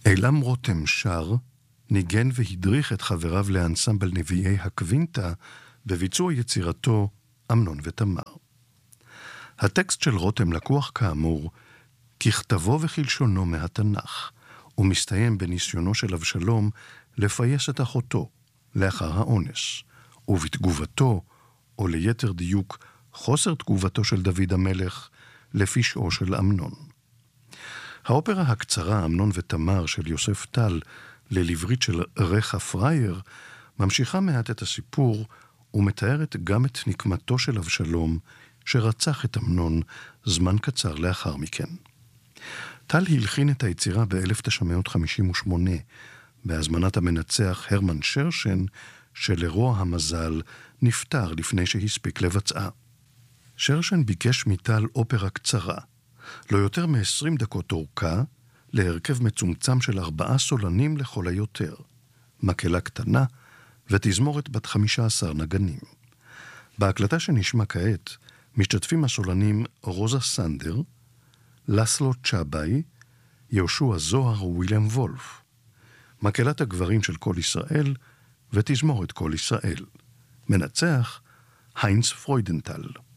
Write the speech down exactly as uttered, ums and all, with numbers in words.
אילם רותם שר, ניגן והדריך את חבריו לאנסמבל נביאי הקווינטה בביצוע יצירתו אמנון ותמר. הטקסט של רותם לקוח כאמור ככתבו וכלשונו מהתנ"ך, ומסתיים בניסיונו של אבשלום לפייס את אחותו לאחר האונס, ובתגובתו, או ליתר דיוק חוסר תגובתו של דוד המלך לפשעו של אמנון. האופרה הקצרה אמנון ותמר של יוסף טל ללברית של רחה פרייר ממשיכה מעט את הסיפור ומתארת גם את נקמתו של אבשלום שרצח את אמנון זמן קצר לאחר מכן. טל הלחין את היצירה ב-אלף תשע מאות חמישים ושמונה בהזמנת המנצח הרמן שרשן שלרוע המזל נפטר לפני שהספיק לבצעה. שרשן ביקש מטל אופרה קצרה, לא יותר מ-עשרים דקות אורכה, להרכב מצומצם של ארבעה סולנים לכל היותר, מקהלה קטנה ותזמורת בת חמישה עשר נגנים. בהקלטה שנשמע כעת משתתפים הסולנים רוזה סנדר, לסלו צ'אביי, יהושע זוהר וויליאם וולף, מקהלת הגברים של כל ישראל ותזמורת כל ישראל. מנצח היינץ פרוידנטל.